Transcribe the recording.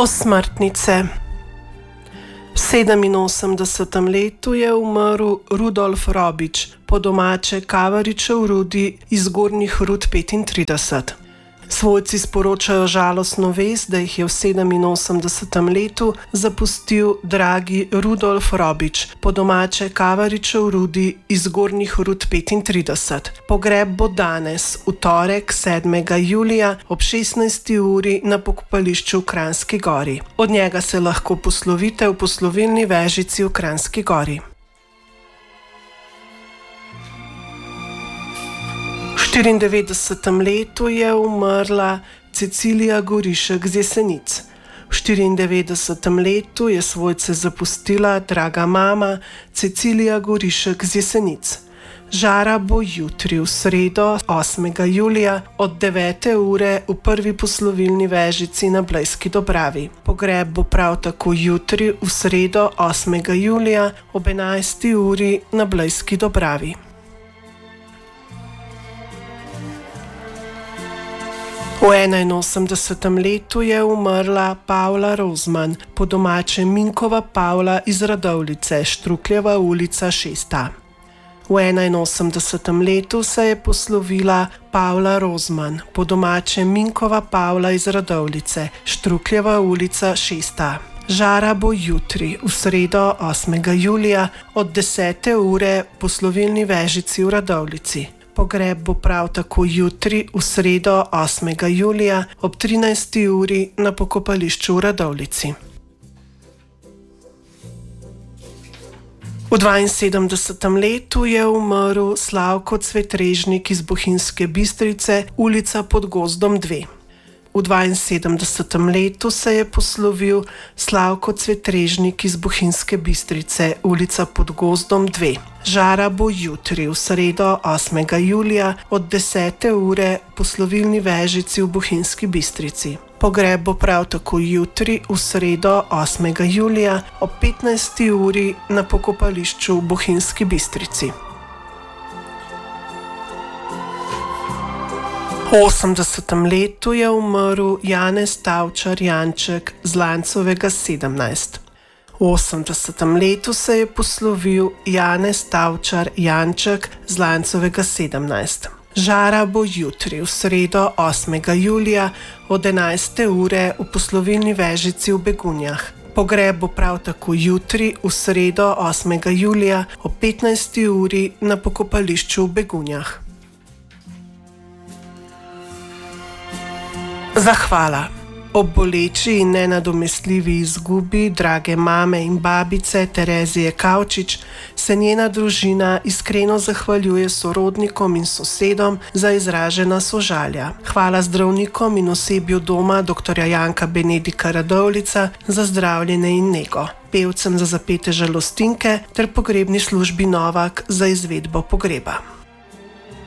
Osmrtnice. V 87. letu je umrl Rudolf Robič, po domače Kavaričev Rudi iz Gornjih Rud 35. Svojci sporočajo žalostno vest, da jih je v 87. letu zapustil dragi Rudolf Robič, po domače Kavaričev Rudi iz Gornjih Rud 35. Pogreb bo danes, v torek 7. julija ob 16. uri na pokopališču v Kranjski Gori. Od njega se lahko poslovite v poslovilni vežici v Kranjski Gori. V 94. letu je umrla Cecilija Gorišek z Jesenic. V 94. letu je svojce zapustila draga mama Cecilija Gorišek z Jesenic. Žara bo jutri, v sredo 8. julija od 9. ure v prvi poslovilni vežici na Blejski Dobravi. Pogreb bo prav tako jutri, v sredo 8. julija ob 11. uri na Blejski Dobravi. V 81. letu je umrla Pavla Rozman, po domače Minkova Pavla iz Radovljice, Štrukljeva ulica 6. V 81. letu se je poslovila Pavla Rozman, po domače Minkova Pavla iz Radovljice, Štrukljeva ulica 6. Žara bo jutri, v sredo 8. julija od 10. ure v poslovilni vežici v Radovljici. Pogreb bo prav tako jutri, v sredo 8. julija ob 13. uri na pokopališču v Radovljici. V 72. letu je umrl Slavko Cvetrežnik iz Bohinjske Bistrice, ulica Pod gozdom 2. V 72. letu se je poslovil Slavko Cvetrežnik iz Bohinjske Bistrice, ulica Pod gozdom 2. Žara bo jutri, v sredo 8. julija od 10. ure v poslovilni vežici v Bohinjski Bistrici. Pogreb bo prav tako jutri, v sredo 8. julija ob 15. uri na pokopališču v Bohinjski Bistrici. V 80. letu je umrl Janez Tavčar Janček z Lancovega 17. V 80. letu se je poslovil Janez Tavčar Janček z Lancovega 17. Žara bo jutri, v sredo 8. julija od 11. ure v poslovilni vežici v Begunjah. Pogreb bo prav tako jutri, v sredo 8. julija ob 15. uri na pokopališču v Begunjah. Zahvala. Ob boleči in nenadomestljivi izgubi drage mame in babice Terezije Kavčič se njena družina iskreno zahvaljuje sorodnikom in sosedom za izražena sožalja. Hvala zdravnikom in osebju doma dr. Janka Benedika Radovljica za zdravljenje in nego, pevcem za zapete žalostinke ter pogrebni službi Novak za izvedbo pogreba.